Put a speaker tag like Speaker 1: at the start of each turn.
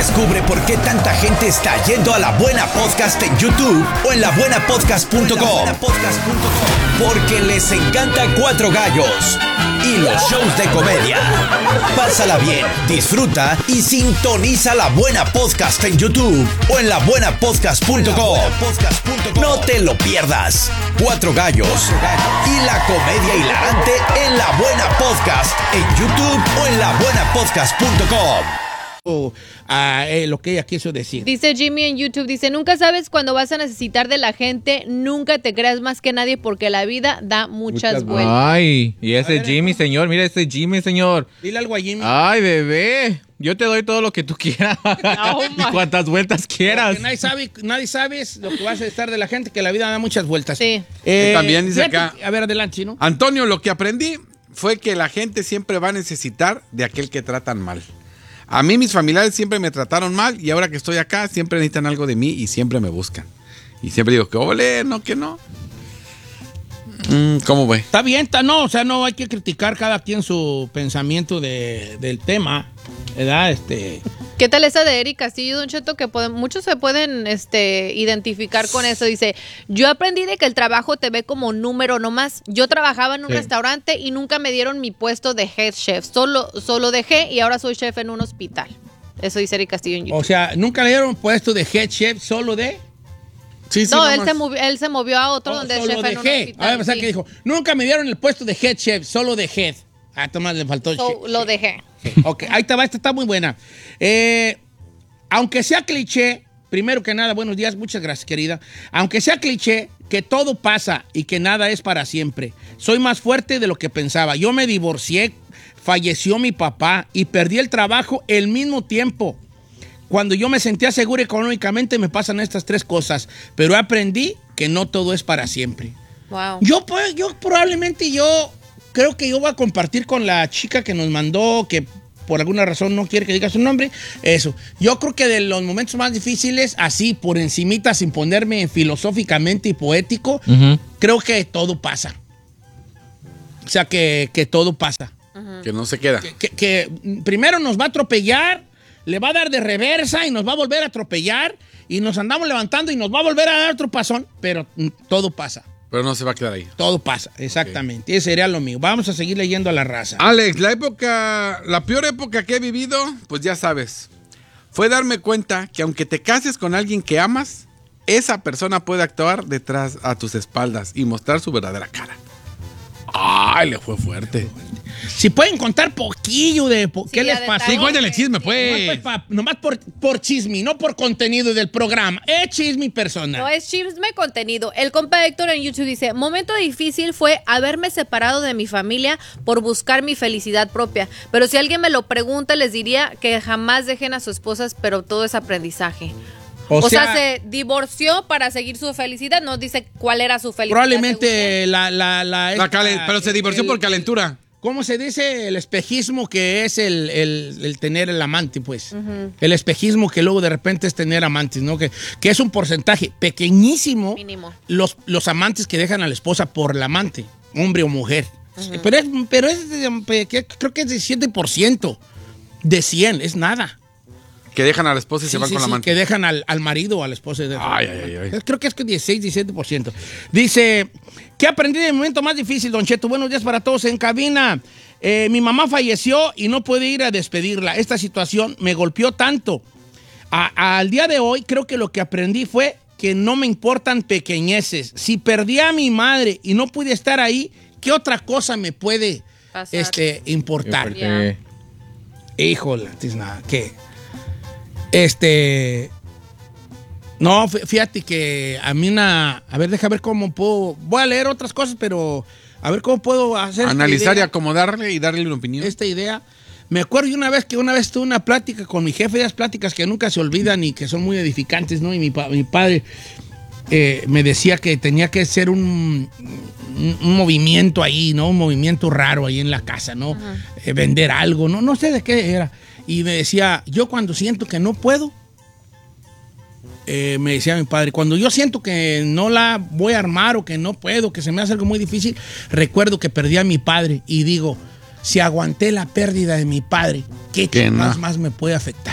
Speaker 1: Descubre por qué tanta gente está yendo a La Buena Podcast en YouTube o en labuenapodcast.com. Porque les encanta Cuatro Gallos y los shows de comedia. Pásala bien, disfruta y sintoniza La Buena Podcast en YouTube o en labuenapodcast.com. No te lo pierdas. Cuatro Gallos y la comedia hilarante en La Buena Podcast en YouTube o en labuenapodcast.com.
Speaker 2: Lo que ella quiso decir.
Speaker 3: Dice Jimmy en YouTube, dice, nunca sabes cuándo vas a necesitar de la gente, nunca te creas más que nadie porque la vida da muchas vueltas.
Speaker 4: Ay, y ese Jimmy, señor, mira ese Jimmy, señor.
Speaker 2: Dile algo a Jimmy.
Speaker 4: Ay, bebé, yo te doy todo lo que tú quieras y cuantas vueltas quieras.
Speaker 2: Nadie sabe lo que vas a estar de la gente, que la vida da muchas vueltas.
Speaker 3: Sí.
Speaker 5: También dice acá.
Speaker 2: A ver, adelante, ¿no?
Speaker 5: Antonio, lo que aprendí fue que la gente siempre va a necesitar de aquel que tratan mal. A mí mis familiares siempre me trataron mal y ahora que estoy acá siempre necesitan algo de mí y siempre me buscan. Y siempre digo que ole, no, que no. ¿Cómo ve?
Speaker 2: Está bien, no hay que criticar cada quien su pensamiento del tema, ¿verdad?
Speaker 3: ¿Qué tal esa de Eric Castillo, Don Cheto? Que muchos se pueden identificar con eso. Dice, yo aprendí de que el trabajo te ve como número nomás. Yo trabajaba en un restaurante y nunca me dieron mi puesto de head chef. Solo dejé y ahora soy chef en un hospital. Eso dice Eric Castillo en YouTube.
Speaker 2: O sea, nunca le dieron puesto de head chef, solo de...
Speaker 5: Sí,
Speaker 3: no, él se movió a otro donde es chef en un hospital.
Speaker 2: A ver, que dijo, nunca me dieron el puesto de head chef, solo de head. Tomás, le faltó
Speaker 3: lo dejé.
Speaker 2: Ok, ahí te va, esta está muy buena. Aunque sea cliché, primero que nada, buenos días, muchas gracias, querida. Aunque sea cliché, que todo pasa y que nada es para siempre. Soy más fuerte de lo que pensaba. Yo me divorcié, falleció mi papá y perdí el trabajo al mismo tiempo. Cuando yo me sentía seguro económicamente me pasan estas tres cosas, pero aprendí que no todo es para siempre.
Speaker 3: Wow.
Speaker 2: Yo probablemente creo que yo voy a compartir con la chica que nos mandó, que por alguna razón no quiere que diga su nombre, eso. Yo creo que de los momentos más difíciles, así por encimita, sin ponerme filosóficamente y poético, creo que todo pasa. O sea, que todo pasa.
Speaker 5: Que no se queda.
Speaker 2: Que primero nos va a atropellar, le va a dar de reversa y nos va a volver a atropellar y nos andamos levantando y nos va a volver a dar otro pasón, pero todo pasa.
Speaker 5: Pero no se va a quedar ahí.
Speaker 2: Todo pasa, exactamente. Okay. Ese sería lo mío. Vamos a seguir leyendo a la raza.
Speaker 5: Alex, la peor época que he vivido, pues ya sabes, fue darme cuenta que aunque te cases con alguien que amas, esa persona puede actuar detrás a tus espaldas y mostrar su verdadera cara. Ay, le fue fuerte.
Speaker 2: Si pueden contar poquillo de qué les pasó.
Speaker 4: Sí, cuéntale chisme, pues.
Speaker 2: Nomás por chisme, no por contenido del programa. Es chisme personal.
Speaker 3: No, es chisme contenido. El compa Héctor en YouTube dice, momento difícil fue haberme separado de mi familia por buscar mi felicidad propia. Pero si alguien me lo pregunta, les diría que jamás dejen a sus esposas, pero todo es aprendizaje. O sea, se divorció para seguir su felicidad. No dice cuál era su felicidad.
Speaker 2: Probablemente
Speaker 5: pero se divorció por calentura.
Speaker 2: ¿Cómo se dice? El espejismo que es el tener el amante, pues. El espejismo que luego de repente es tener amantes, ¿no? Que es un porcentaje pequeñísimo.
Speaker 3: Mínimo.
Speaker 2: Los amantes que dejan a la esposa por la amante, hombre o mujer. Pero creo que es de 7%. De 100, es nada.
Speaker 5: Que dejan a la esposa y se van con la amante.
Speaker 2: Que dejan al marido o a la esposa.
Speaker 5: Ay.
Speaker 2: Creo que es 16, 17%. Dice, ¿qué aprendí de momento más difícil, Don Cheto? Buenos días para todos en cabina. Mi mamá falleció y no pude ir a despedirla. Esta situación me golpeó tanto. Al día de hoy, creo que lo que aprendí fue que no me importan pequeñeces. Si perdí a mi madre y no pude estar ahí, ¿qué otra cosa me puede importar?
Speaker 3: Yeah.
Speaker 2: Híjole, ¿qué? No, fíjate que a mí a ver, deja ver cómo puedo. Voy a leer otras cosas, pero a ver cómo puedo hacer.
Speaker 5: Analizar y acomodarle y darle una opinión.
Speaker 2: Esta idea. Me acuerdo una vez tuve una plática con mi jefe, esas pláticas que nunca se olvidan y que son muy edificantes, ¿no? Y mi padre me decía que tenía que ser un movimiento ahí, ¿no? Un movimiento raro ahí en la casa, ¿no? Vender algo, no sé de qué era. Y me decía, yo cuando siento que no puedo, me decía mi padre, cuando yo siento que no la voy a armar o que no puedo, que se me hace algo muy difícil, recuerdo que perdí a mi padre y digo, si aguanté la pérdida de mi padre, ¿qué más me puede afectar?